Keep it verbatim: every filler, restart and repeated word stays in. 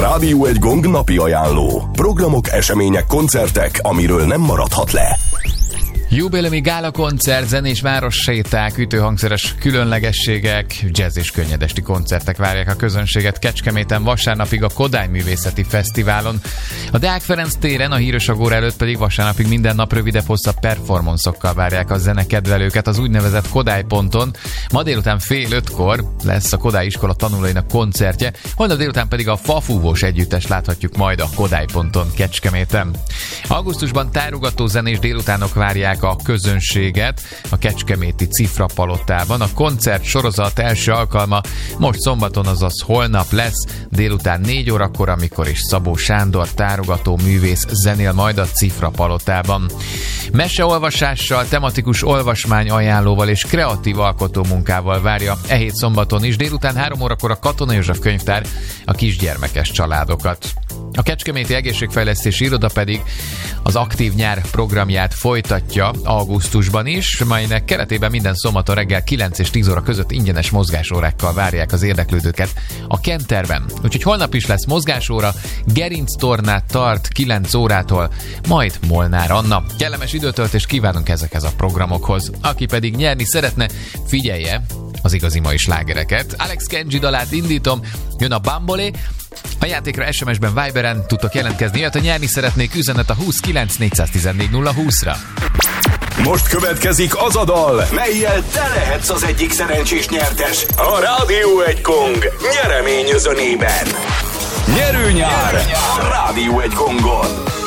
Rádió egy Gong napi ajánló. Programok, események, koncertek, amiről nem maradhat le. Jubileumi gála koncert, zenés városséták, ütőhangszeres különlegességek, jazz és könnyedesti koncertek várják a közönséget Kecskeméten vasárnapig a Kodály Művészeti Fesztiválon. A Deák Ferenc téren, a Híres Agóra előtt pedig vasárnapig minden nap rövidebb hosszabb performanszokkal várják a zenekedvelőket az úgynevezett Kodály ponton. Ma délután fél ötkor lesz a Kodály iskola tanulóinak koncertje, holnap délután pedig a Fafúvós együttes láthatjuk majd a Kodály ponton Kecskeméten. Augusztusban tárogató zenés délutánok várják a közönséget a kecskeméti Cifra palotában. A koncert sorozat első alkalma most szombaton, azaz holnap lesz, délután négy órakor, amikor is Szabó Sándor tárogató művész zenél majd a Cifra palotában. Meseolvasással, tematikus olvasmány ajánlóval és kreatív alkotómunkával várja e hét szombaton is, délután három órakor a Katona József könyvtár a kisgyermekes családokat. A Kecskeméti Egészségfejlesztési Iroda pedig az Aktív Nyár programját folytatja augusztusban is, melynek keretében minden szombaton reggel kilenc és tíz óra között ingyenes mozgásórákkal várják az érdeklődőket a Kenterben. Úgyhogy holnap is lesz mozgásóra, gerinctornát tart kilenc órától, majd Molnár Anna. Kellemes időtöltést kívánunk ezekhez a programokhoz. Aki pedig nyerni szeretne, figyelje az igazi mai slágereket. Alex Kenji dalát indítom, jön a Bambolé. A játékra es em es-ben, Viberen tudtok jelentkezni, ilyet, ha nyerni szeretnék, üzenet a huszonkilenc négyszáztizennégy nulla húszra. Most következik az a dal, mellyel te lehetsz az egyik szerencsés nyertes a Rádió egy Gong nyereményözönében. Nyerő nyár a Rádió egy Gongon.